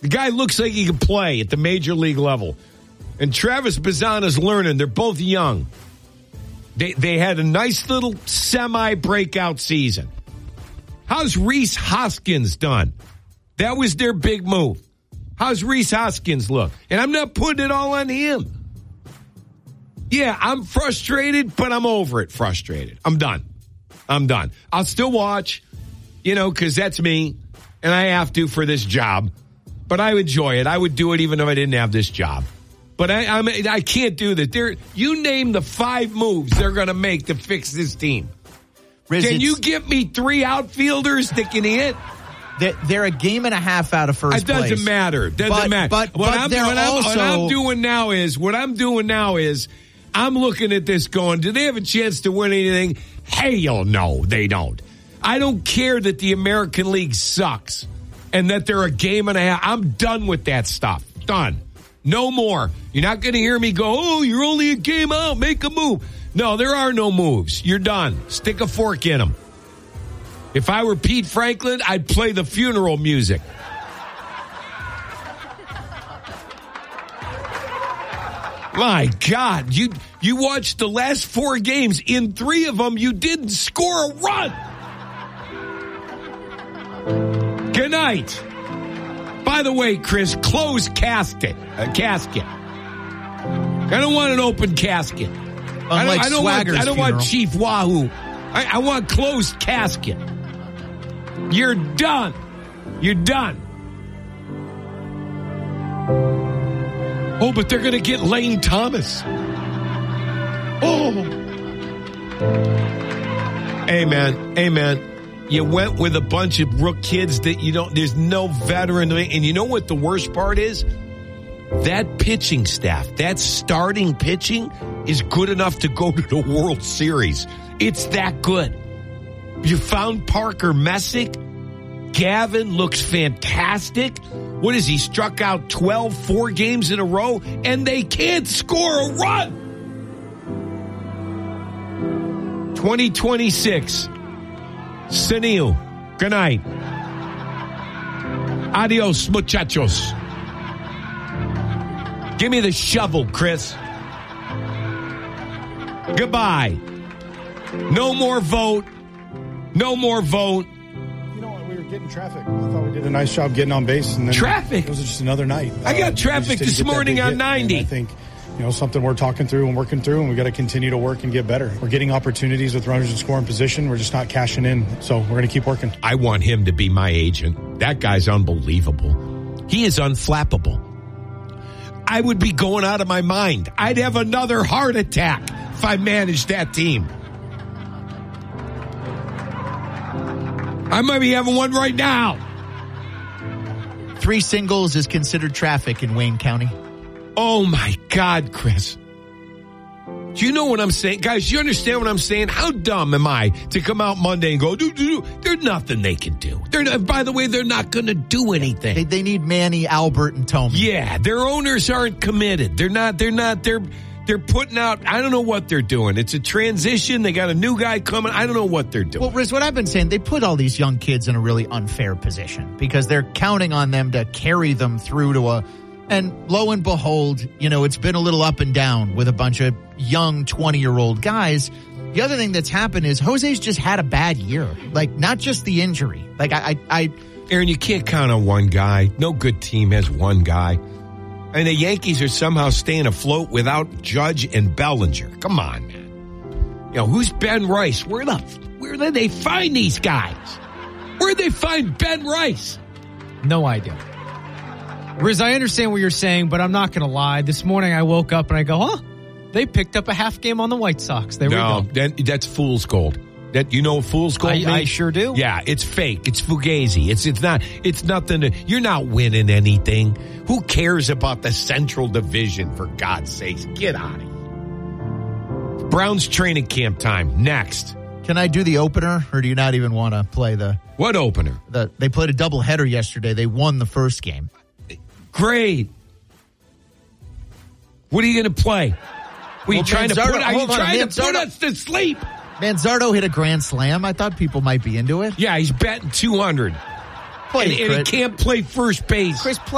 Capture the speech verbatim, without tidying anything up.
The guy looks like he can play at the major league level. And Travis Bazzana's learning. They're both young. They they had a nice little semi-breakout season. How's Rhys Hoskins done? That was their big move. How's Rhys Hoskins look? And I'm not putting it all on him. Yeah, I'm frustrated, but I'm over it frustrated. I'm done. I'm done. I'll still watch, you know, because that's me, and I have to for this job. But I enjoy it. I would do it even if I didn't have this job. But I I'm, I can't do that. There, you name the five moves they're going to make to fix this team. Riz, can you give me three outfielders that can hit? They're, they're a game and a half out of first it doesn't place. matter. Doesn't but, matter. But, what, but I'm, they're what, I'm, also... what I'm doing now is what I'm doing now is I'm looking at this going, do they have a chance to win anything? Hell no, they don't. I don't care that the American League sucks and that they're a game and a half. I'm done with that stuff. Done. No more. You're not going to hear me go, oh, you're only a game out. Make a move. No, there are no moves. You're done. Stick a fork in them. If I were Pete Franklin, I'd play the funeral music. My God, you you watched the last four games. In three of them, you didn't score a run. Good night. By the way, Chris, close casket. A casket. I don't want an open casket. Unlike I don't, I don't want. I don't funeral. want Chief Wahoo. I, I want closed casket. You're done. You're done. Oh, but they're going to get Lane Thomas. Oh. Amen. Amen. You went with a bunch of rook kids that you don't, there's no veteran. And you know what the worst part is? That pitching staff, that starting pitching is good enough to go to the World Series. It's that good. You found Parker Messick. Gavin looks fantastic. What is he? Struck out twelve, four games in a row, and they can't score a run. twenty twenty-six. Sunil. Good night. Adios, muchachos. Give me the shovel, Chris. Goodbye. No more vote. No more vote. You know what? We were getting traffic. I thought we did a nice job getting on base. And then traffic? It was just another night. I got uh, traffic this morning on ninety. I think, you know, something we're talking through and working through, and we got to continue to work and get better. We're getting opportunities with runners in scoring position. We're just not cashing in. So we're going to keep working. I want him to be my agent. That guy's unbelievable. He is unflappable. I would be going out of my mind. I'd have another heart attack if I managed that team. I might be having one right now. Three singles is considered traffic in Wayne County. Oh, my God, Chris. Do you know what I'm saying? Guys, you understand what I'm saying? How dumb am I to come out Monday and go, do, do, do. There's nothing they can do. They're not, by the way, they're not going to do anything. They, they need Manny, Albert, and Tomey. Yeah, their owners aren't committed. They're not, they're not, they're, they're putting out, I don't know what they're doing. It's a transition. They got a new guy coming. I don't know what they're doing. Well, Riz, what I've been saying, they put all these young kids in a really unfair position because they're counting on them to carry them through to a, and lo and behold, you know, it's been a little up and down with a bunch of young twenty-year-old guys. The other thing that's happened is Jose's just had a bad year. Like, not just the injury. Like, I... I, I Aaron, you can't count on one guy. No good team has one guy. And the Yankees are somehow staying afloat without Judge and Bellinger. Come on, man. You know, who's Ben Rice? Where the... Where did they find these guys? Where'd they find Ben Rice? No idea. Riz, I understand what you're saying, but I'm not going to lie. This morning I woke up and I go, huh? They picked up a half game on the White Sox. There no, we go. That, that's fool's gold. That you know, fool's gold. I, means? I sure do. Yeah, it's fake. It's fugazi. It's it's not. It's nothing. To, you're not winning anything. Who cares about the Central Division? For God's sakes, get out of here. Browns training camp time next. Can I do the opener, or do you not even want to play the what opener? The they played a doubleheader yesterday. They won the first game. Great. What are you going to play? Were you well, trying Manzardo, to put, are you on, trying to Manzardo, put us to sleep? Manzardo hit a grand slam. I thought people might be into it. Yeah, he's betting two hundred. Play, and, and he can't play first base. Chris, play